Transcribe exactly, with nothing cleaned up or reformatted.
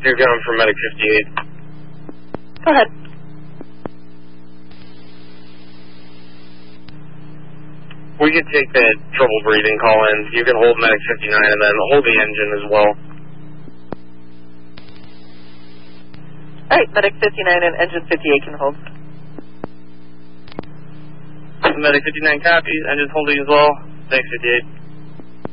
You're going for Medic fifty-eight. Go ahead. We could take that trouble breathing call in. You can hold Medic fifty-nine and then hold the engine as well. Alright, Medic fifty-nine and Engine fifty-eight can hold. Medic fifty-nine copies, engine holding as well. Thanks, fifty-eight.